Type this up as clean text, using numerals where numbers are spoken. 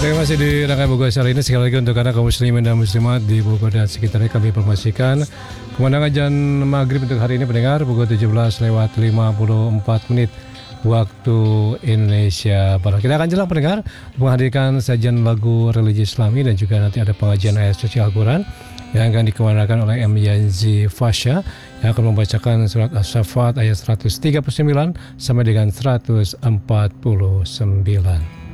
Terima kasih di rangkaian Bogor Siang ini. Sekali lagi untuk kaum muslimin dan muslimat di Bogor dan sekitarnya kami informasikan kemenangan azan maghrib untuk hari ini pendengar pukul 17:54 waktu Indonesia Barat. Kita akan jelang pendengar menghadirkan sajian lagu religi Islami dan juga nanti ada pengajian ayat suci Al-Quran yang akan dikumandangkan oleh M. Yanzi Fasya yang akan membacakan surat As-Saffat ayat 139 sampai dengan 149.